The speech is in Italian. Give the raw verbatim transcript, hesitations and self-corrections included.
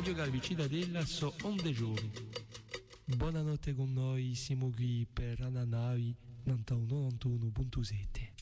Radio Calvi Cittadella so onde giorno. Buonanotte con noi, siamo qui per Ananavi novantuno novantuno punto sette.